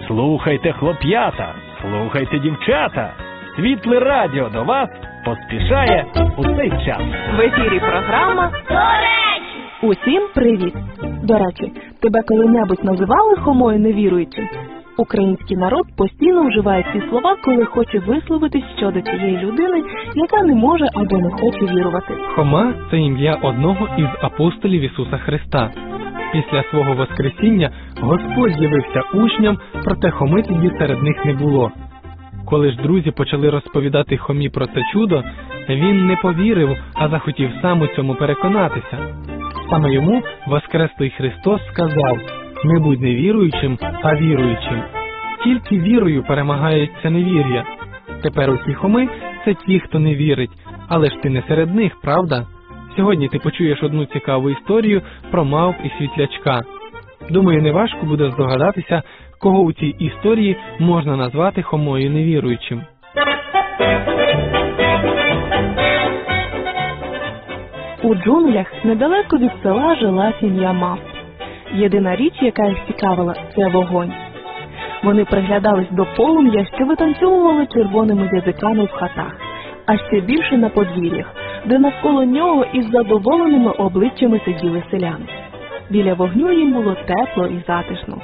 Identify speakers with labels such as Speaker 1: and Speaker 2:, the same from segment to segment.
Speaker 1: Слухайте, хлоп'ята, слухайте, дівчата. Світле радіо до вас поспішає у цей час.
Speaker 2: В ефірі програма
Speaker 3: «До речі».
Speaker 2: Усім привіт! До речі, тебе коли-небудь називали хомою невіруючим? Український народ постійно вживає ці слова, коли хоче висловитись щодо тієї людини, яка не може або не хоче вірувати.
Speaker 4: Хома – це ім'я одного із апостолів Ісуса Христа. Після свого воскресіння Господь з'явився учням, проте Хоми тоді серед них не було. Коли ж друзі почали розповідати Хомі про це чудо, він не повірив, а захотів сам у цьому переконатися. Саме йому воскреслий Христос сказав: «Не будь невіруючим, а віруючим». Тільки вірою перемагається невір'я. Тепер усі Хоми – це ті, хто не вірить, але ж ти не серед них, правда? Сьогодні ти почуєш одну цікаву історію про мавп і світлячка. Думаю, неважко буде здогадатися, кого у цій історії можна назвати Хомою невіруючим.
Speaker 2: У джунглях недалеко від села жила сім'я мавп. Єдина річ, яка їх цікавила – це вогонь. Вони приглядались до полум'я, що витанцьовували червоними язиками в хатах, а ще більше на подвір'ях, де навколо нього із задоволеними обличчями сиділи селяни. Біля вогню їм було тепло і затишно.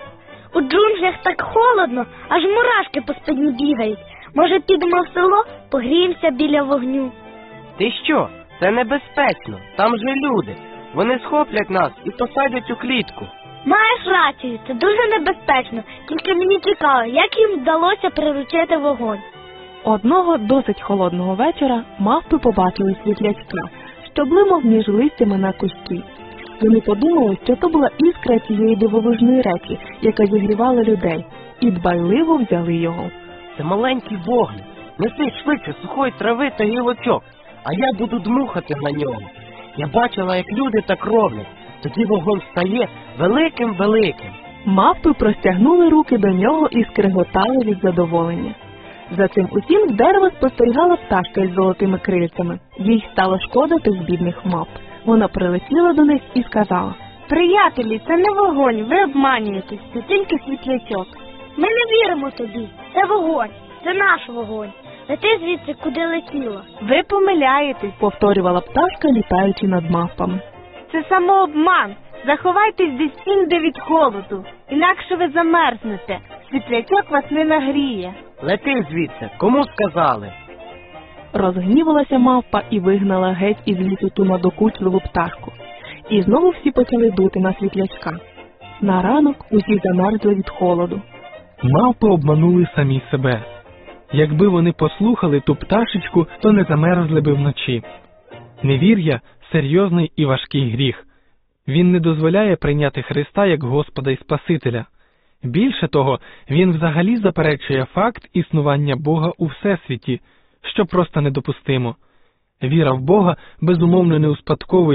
Speaker 3: У джунглях так холодно, аж мурашки по спині бігають. Може, підемо в село, погріємося біля вогню?
Speaker 5: Ти що? Це небезпечно. Там же люди. Вони схоплять нас і посадять у клітку.
Speaker 3: Маєш рацію, це дуже небезпечно. Тільки мені цікаво, як їм вдалося приручити вогонь.
Speaker 2: Одного досить холодного вечора мавпи побачили світлячка, що блимав між листями на кущі. Вони подумали, що то була іскра цієї дивовижної речі, яка зігрівала людей, і дбайливо взяли його.
Speaker 5: Це маленький вогник. Неси швидше сухої трави та гілочок, а я буду дмухати на нього. Я бачила, як люди так роблять. Тоді вогонь стає великим-великим.
Speaker 2: Мавпи простягнули руки до нього і скреготали від задоволення. За цим усім з дерева спостерігала пташка із золотими крильцями. Їй стало шкода тих бідних мавп. Вона прилетіла до них і сказала:
Speaker 3: «Приятелі, це не вогонь, ви обманюєтесь, це тільки світлячок. Ми не віримо тобі, це вогонь, це наш вогонь. Лети звідси, куди летіла».
Speaker 2: «Ви помиляєтесь», – повторювала пташка, літаючи над мавпами.
Speaker 6: «Це самообман. Заховайтесь десь інде від холоду, інакше ви замерзнете. Світлячок вас не нагріє».
Speaker 5: Лети звідси, кому сказали?
Speaker 2: Розгнівалася мавпа і вигнала геть із лісу ту надокучливу пташку. І знову всі почали дути на світлячка. На ранок усі замерзли від холоду.
Speaker 4: Мавпи обманули самі себе. Якби вони послухали ту пташечку, то не замерзли би вночі. Невір'я – серйозний і важкий гріх. Він не дозволяє прийняти Христа як Господа і Спасителя. Більше того, він взагалі заперечує факт існування Бога у всесвіті, що просто недопустимо. Віра в Бога безумовно не успадковує